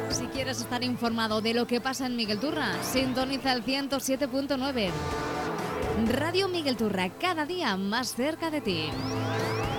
Si quieres estar informado de lo que pasa en Miguel Turra, sintoniza el 107.9. Radio Miguel Turra, cada día más cerca de ti.